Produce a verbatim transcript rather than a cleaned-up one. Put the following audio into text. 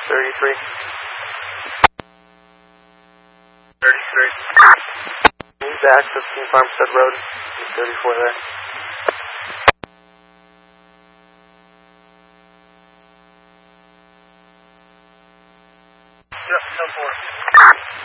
thirty-three. thirty-three. Need to access King Farmstead Road. thirty-four there. Yep, ten four.